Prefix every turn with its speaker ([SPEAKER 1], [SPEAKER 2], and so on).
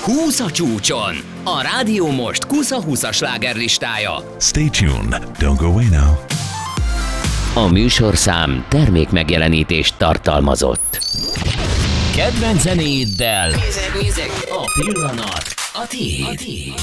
[SPEAKER 1] 20 a csúcson. A Rádió Most Kusza 20-as slágerlistája.
[SPEAKER 2] Stay tuned. Don't go away now.
[SPEAKER 1] A műsorszám termék megjelenítést tartalmazott. Kedvenc zenéiddel a pillanat a tiéd.